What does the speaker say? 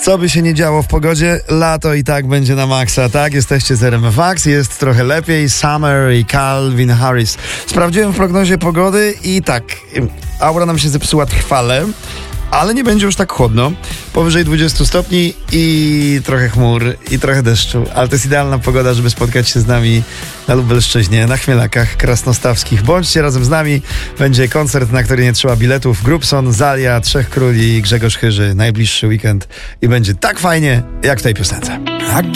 Co by się nie działo w pogodzie, lato i tak będzie na maksa, tak? Jesteście z RMF Max, jest trochę lepiej. Summer i Calvin Harris. Sprawdziłem w prognozie pogody i tak, aura nam się zepsuła trwale, ale nie będzie już tak chłodno. Powyżej 20 stopni i trochę chmur i trochę deszczu. Ale to jest idealna pogoda, żeby spotkać się z nami na Lubelszczyźnie, na Chmielakach Krasnostawskich. Bądźcie razem z nami. Będzie koncert, na który nie trzeba biletów. Grubson, Zalia, Trzech Króli, Grzegorz Chyży. Najbliższy weekend i będzie tak fajnie, jak w tej piosence.